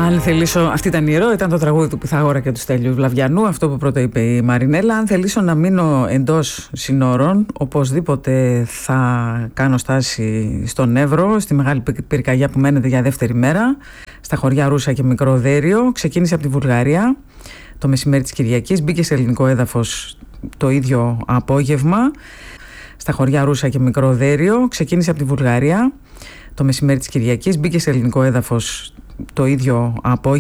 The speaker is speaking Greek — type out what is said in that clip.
Αν θελήσω, αυτή ήταν ιερό, ήταν το τραγούδι του Πυθαγόρα και του Στέλιου Βλαβιανού, αυτό που πρώτα είπε η Μαρινέλα. Αν θελήσω να μείνω εντός συνόρων, οπωσδήποτε θα κάνω στάση στον Εύρο, στη μεγάλη πυρκαγιά που μένεται για δεύτερη μέρα, στα χωριά Ρούσα και Μικρό Δέριο. Ξεκίνησε από τη Βουλγαρία το μεσημέρι της Κυριακής, μπήκε σε ελληνικό έδαφος το ίδιο απόγευμα. Στα χωριά Ρούσα και Μικρό Δέριο, ξεκίνησε από τη Βουλγαρία το μεσημέρι της Κυριακής, μπήκε σε ελληνικό έδαφος το ίδιο απόγευμα.